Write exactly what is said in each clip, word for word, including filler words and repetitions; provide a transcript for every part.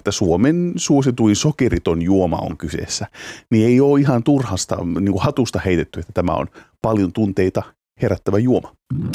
että Suomen suosituin sokeriton juoma on kyseessä, niin ei ole ihan turhasta niin kuin hatusta heitetty, että tämä on paljon tunteita herättävä juoma.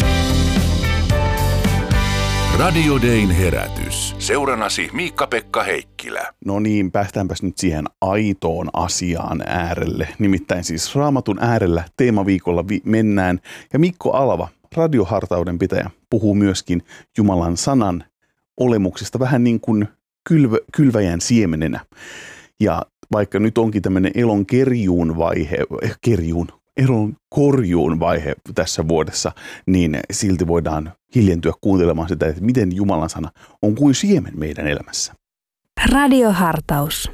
Radio Dayn herätys. Seurannasi Miikka-Pekka Heikkilä. No niin, päästäänpäs nyt siihen aitoon asiaan äärelle. Nimittäin siis Raamatun äärellä teemaviikolla vi- mennään. Ja Mikko Alava, radiohartauden pitäjä, puhuu myöskin Jumalan sanan olemuksesta vähän niin kuin kylvä, kylväjän siemenenä. Ja vaikka nyt onkin tämmöinen elon kerjuun vaihe, eh, kerjuun, elon korjuun vaihe tässä vuodessa, niin silti voidaan hiljentyä kuuntelemaan sitä, että miten Jumalan sana on kuin siemen meidän elämässä. Radiohartaus.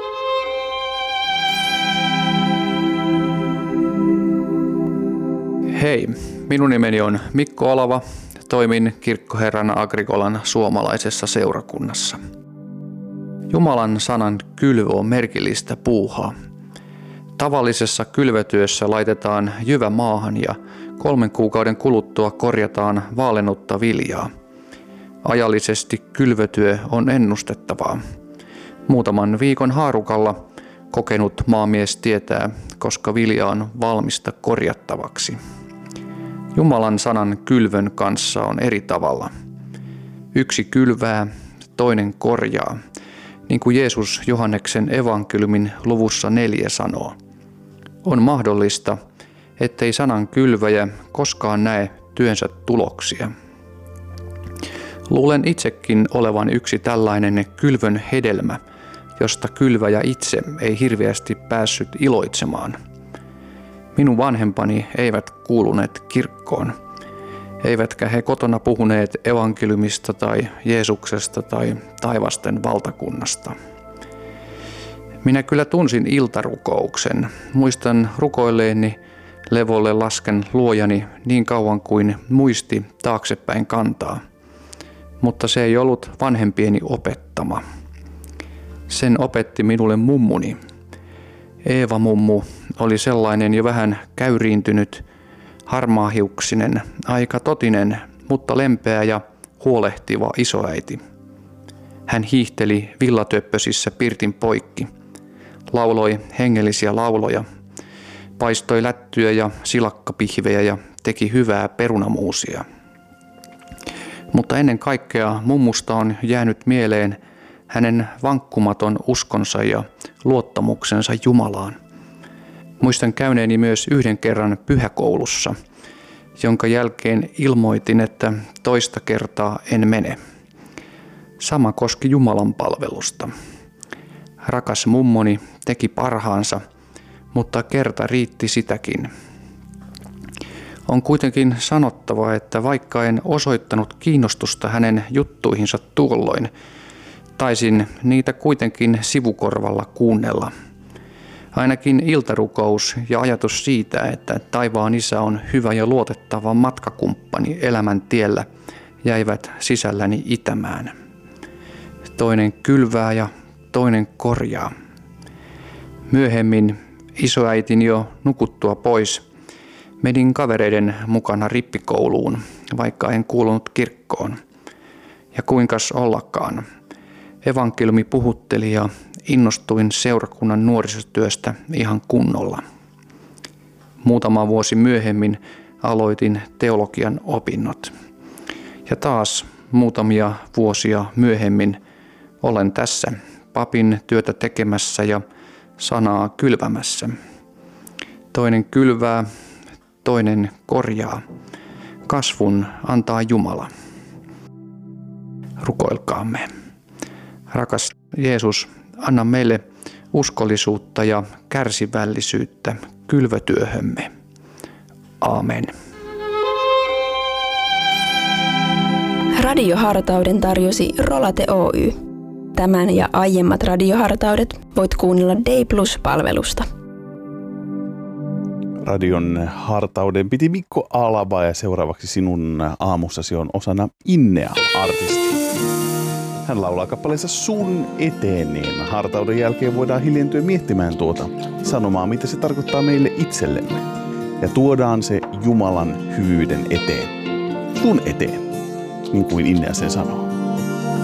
Hei, minun nimeni on Mikko Alava. Toimin kirkkoherrana Agrikolan suomalaisessa seurakunnassa. Jumalan sanan kylvö on merkillistä puuhaa. Tavallisessa kylvötyössä laitetaan jyvä maahan ja kolmen kuukauden kuluttua korjataan vaalennutta viljaa. Ajallisesti kylvötyö on ennustettavaa. Muutaman viikon haarukalla kokenut maamies tietää, koska vilja on valmista korjattavaksi. Jumalan sanan kylvön kanssa on eri tavalla. Yksi kylvää, toinen korjaa, niin kuin Jeesus Johanneksen evankeliumin luvussa neljä sanoo. On mahdollista, ettei sanan kylväjä koskaan näe työnsä tuloksia. Luulen itsekin olevan yksi tällainen kylvön hedelmä, josta kylväjä itse ei hirveästi päässyt iloitsemaan. Minun vanhempani eivät kuuluneet kirkkoon, eivätkä he kotona puhuneet evankeliumista tai Jeesuksesta tai taivasten valtakunnasta. Minä kyllä tunsin iltarukouksen. Muistan rukoilleeni levolle lasken luojani niin kauan kuin muisti taaksepäin kantaa. Mutta se ei ollut vanhempieni opettama. Sen opetti minulle mummuni. Eeva-mummu oli sellainen jo vähän käyriintynyt, harmaahiuksinen, aika totinen, mutta lempeä ja huolehtiva isoäiti. Hän hiihteli villatöppösissä pirtin poikki, lauloi hengellisiä lauloja, paistoi lättyjä ja silakkapihvejä ja teki hyvää perunamuusia. Mutta ennen kaikkea mummusta on jäänyt mieleen hänen vankkumaton uskonsa ja luottamuksensa Jumalaan. Muistan käyneeni myös yhden kerran pyhäkoulussa, jonka jälkeen ilmoitin, että toista kertaa en mene. Sama koski Jumalan palvelusta. Rakas mummoni teki parhaansa, mutta kerta riitti sitäkin. On kuitenkin sanottava, että vaikka en osoittanut kiinnostusta hänen juttuihinsa tuolloin, taisin niitä kuitenkin sivukorvalla kuunnella. Ainakin iltarukous ja ajatus siitä, että taivaan Isä on hyvä ja luotettava matkakumppani elämän tiellä, jäivät sisälläni itämään. Toinen kylvää ja toinen korjaa. Myöhemmin isoäitin jo nukuttua pois menin kavereiden mukana rippikouluun, vaikka en kuulunut kirkkoon. Ja kuinkas ollakaan. Evankeliumi puhutteli ja innostuin seurakunnan nuorisotyöstä ihan kunnolla. Muutama vuosi myöhemmin aloitin teologian opinnot. Ja taas muutamia vuosia myöhemmin olen tässä papin työtä tekemässä ja sanaa kylvämässä. Toinen kylvää, toinen korjaa. Kasvun antaa Jumala. Rukoilkaamme. Rakas Jeesus, anna meille uskollisuutta ja kärsivällisyyttä kylvötyöhömme. Aamen. Radiohartauden tarjosi Rolate Oy. Tämän ja aiemmat radiohartaudet voit kuunnella Day Plus-palvelusta. Radion hartauden piti Mikko Alava ja seuraavaksi sinun aamussasi on osana Innea-artisti. Hän laulaa kappaleensa Sun eteen, niin hartauden jälkeen voidaan hiljentyä miettimään tuota sanomaa, mitä se tarkoittaa meille itsellemme. Ja tuodaan se Jumalan hyvyyden eteen. Sun eteen, niin kuin Innea sen sanoo.